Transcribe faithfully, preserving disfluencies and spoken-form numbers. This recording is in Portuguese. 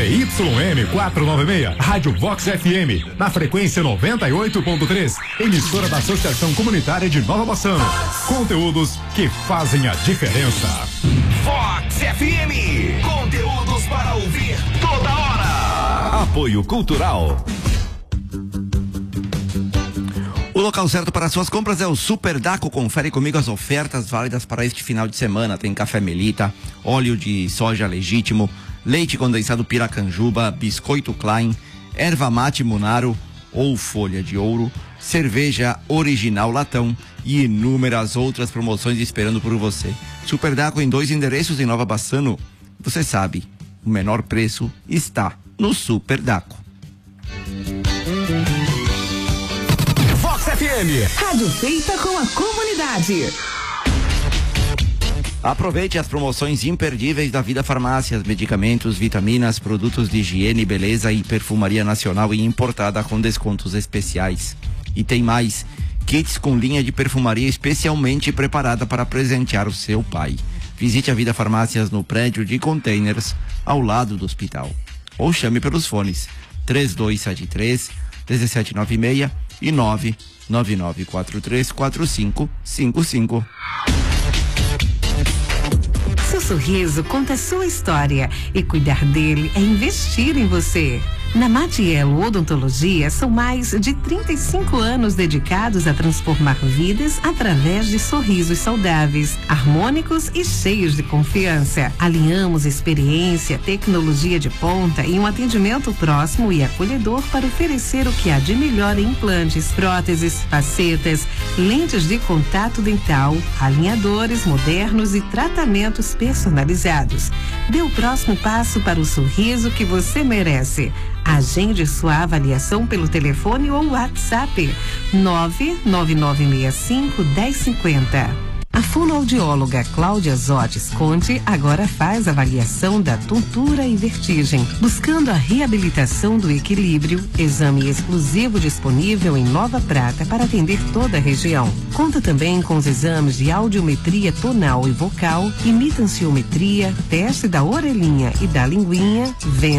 Z Y M quatrocentos e noventa e seis, Rádio Vox F M, na frequência noventa e oito ponto três, emissora da Associação Comunitária de Nova Bassano. Conteúdos que fazem a diferença. Vox F M, conteúdos para ouvir toda hora. Apoio Cultural. O local certo para suas compras é o Super Daco. Confere comigo as ofertas válidas para este final de semana. Tem café Melita, óleo de soja legítimo, leite condensado Piracanjuba, biscoito Klein, erva mate Munaro ou folha de ouro, cerveja original latão e inúmeras outras promoções esperando por você. Super Daco em dois endereços em Nova Bassano. Você sabe, o menor preço está no Super Daco. Vox F M. Rádio feita com a comunidade. Aproveite as promoções imperdíveis da Vida Farmácias, medicamentos, vitaminas, produtos de higiene, beleza e perfumaria nacional e importada com descontos especiais. E tem mais, kits com linha de perfumaria especialmente preparada para presentear o seu pai. Visite a Vida Farmácias no prédio de containers ao lado do hospital. Ou chame pelos fones três dois sete três, um sete nove seis e nove nove nove quatro três quatro cinco cinco cinco. Seu sorriso conta a sua história e cuidar dele é investir em você. Na Matiello Odontologia são mais de trinta e cinco anos dedicados a transformar vidas através de sorrisos saudáveis, harmônicos e cheios de confiança. Alinhamos experiência, tecnologia de ponta e um atendimento próximo e acolhedor para oferecer o que há de melhor em implantes, próteses, facetas, lentes de contato dental, alinhadores modernos e tratamentos personalizados. Dê o próximo passo para o sorriso que você merece. Agende sua avaliação pelo telefone ou WhatsApp nove nove nove seis cinco, um zero cinco zero. A fonoaudióloga Cláudia Zotes Conte agora faz avaliação da tontura e vertigem, buscando a reabilitação do equilíbrio, exame exclusivo disponível em Nova Prata para atender toda a região. Conta também com os exames de audiometria tonal e vocal, imitanciometria, teste da orelhinha e da linguinha,